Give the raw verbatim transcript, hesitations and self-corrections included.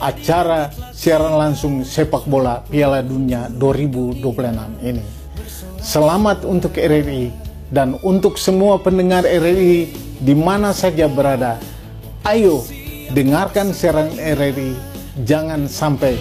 acara siaran langsung sepak bola Piala Dunia dua ribu dua puluh enam ini. Selamat untuk R R I dan untuk semua pendengar R R I di mana saja berada. Ayo dengarkan siaran R R I, jangan sampai